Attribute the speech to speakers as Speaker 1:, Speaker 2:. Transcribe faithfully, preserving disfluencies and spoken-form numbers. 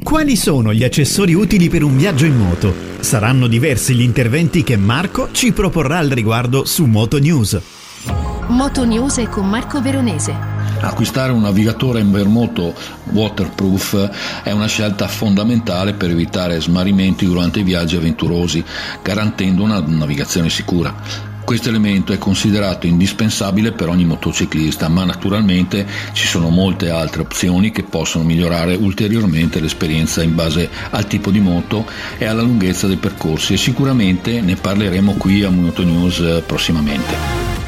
Speaker 1: Quali sono gli accessori utili per un viaggio in moto? Saranno diversi gli interventi che Marco ci proporrà al riguardo su Moto News.
Speaker 2: Moto News è con Marco Veronese.
Speaker 3: Acquistare un navigatore Invermoto waterproof è una scelta fondamentale per evitare smarrimenti durante i viaggi avventurosi, garantendo una navigazione sicura. Questo elemento è considerato indispensabile per ogni motociclista, ma naturalmente ci sono molte altre opzioni che possono migliorare ulteriormente l'esperienza in base al tipo di moto e alla lunghezza dei percorsi, e sicuramente ne parleremo qui a Moto News prossimamente.